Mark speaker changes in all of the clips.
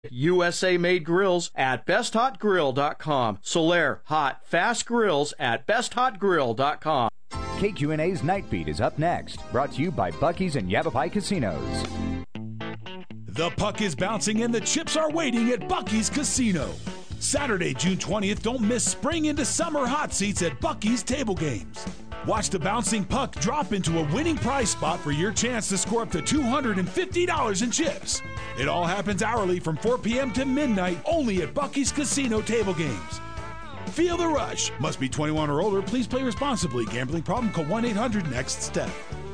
Speaker 1: USA-made grills at besthotgrill.com. Solaire Hot Fast Grills at besthotgrill.com.
Speaker 2: KQNA's Night Beat is up next, brought to you by Buc-ee's and Yavapai Casinos.
Speaker 3: The puck is bouncing and the chips are waiting at Buc-ee's Casino. Saturday, June 20th, don't miss spring into summer hot seats at Buc-ee's Table Games. Watch the bouncing puck drop into a winning prize spot for your chance to score up to $250 in chips. It all happens hourly from 4 p.m. to midnight only at Buc-ee's Casino Table Games. Feel the rush. Must be 21 or older. Please play responsibly. Gambling problem? Call 1-800-NEXT-STEP.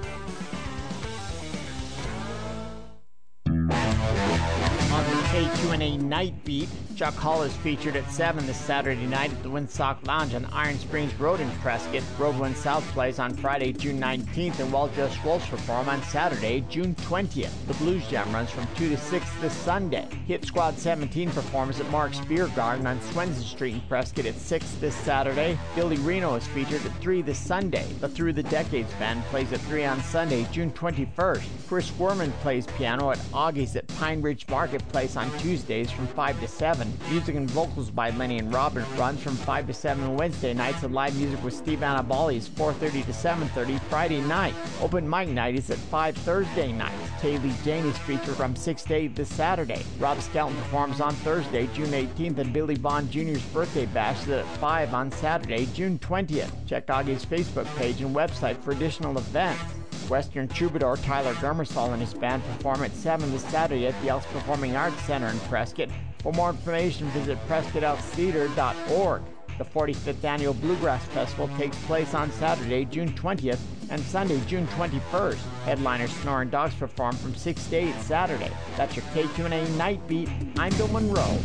Speaker 4: On the KQNA Night Beat, Chuck Hall is featured at 7 this Saturday night at the Windsock Lounge on Iron Springs Road in Prescott. Roadwind South plays on Friday, June 19th, and Well Just Wolves perform on Saturday, June 20th. The Blues Jam runs from 2 to 6 this Sunday. Hit Squad 17 performs at Mark's Beer Garden on Swenson Street in Prescott at 6 this Saturday. Billy Reno is featured at 3 this Sunday. The Through the Decades Band plays at 3 on Sunday, June 21st. Chris Werman plays piano at Augie's at Pine Ridge Marketplace on Tuesdays from 5 to 7. Music and vocals by Lenny and Robert runs from 5 to 7 Wednesday nights, and live music with Steve Annabali is 4:30 to 7:30 Friday night. Open mic night is at 5 Thursday nights. Taylor Jane is featured from 6 to 8 this Saturday. Rob Skelton performs on Thursday, June 18th, and Billy Bond Jr.'s birthday bash is at 5 on Saturday, June 20th. Check Augie's Facebook page and website for additional events. Western troubadour Tyler Gurmersall and his band perform at 7 this Saturday at the Elks Performing Arts Center in Prescott. For more information, visit PrescottElksTheater.org. The 45th Annual Bluegrass Festival takes place on Saturday, June 20th, and Sunday, June 21st. Headliners Snoring Dogs perform from 6 to 8 Saturday. That's your KQNA Night Beat. I'm Bill Monroe.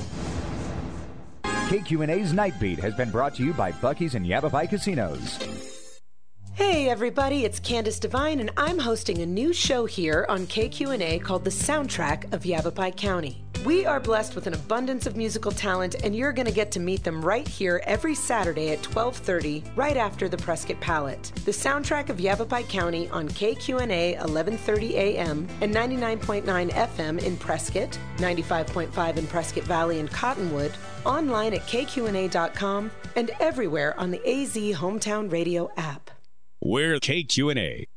Speaker 2: KQNA's Night Beat has been brought to you by Buc-ee's and Yavapai Casinos.
Speaker 5: Hey everybody, it's Candace Devine, and I'm hosting a new show here on KQNA called The Soundtrack of Yavapai County. We are blessed with an abundance of musical talent, and you're going to get to meet them right here every Saturday at 12:30, right after the Prescott Palette. The Soundtrack of Yavapai County on KQNA 1130 AM and 99.9 FM in Prescott, 95.5 in Prescott Valley and Cottonwood, online at kqna.com, and everywhere on the AZ Hometown Radio app.
Speaker 6: We're KQNA.